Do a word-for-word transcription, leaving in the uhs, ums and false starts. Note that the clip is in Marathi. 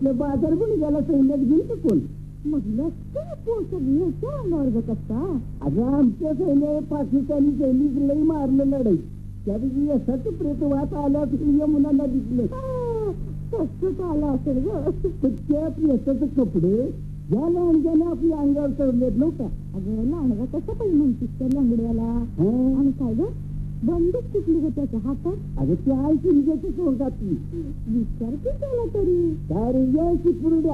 बाजार पण गेला सैन्यात गेली कोण? मग लष्कर सगळ्याच्या अंगावर कसा? अगं आमच्या सैन्य पाकिस्तानी सैनिक लई मारलं लढाई. त्या दिवशी यशाचं प्रेत वाट आल्या मुलांना दिसलं. कष्ट आला असेल ग. पण त्यात यशाचे कपडे या लांडग्याने आपल्या अंगावर चढलेत नव्हता. अगं लांडगा कसा पाहिजे म्हणतीस त्या लांगड्याला? आणि काय ग बंदूक कुठली ग त्याच्या हातात? अगं त्या आई तुमच्याच सोंगातली विचार की केला तरी काय रे यायची पुरड्या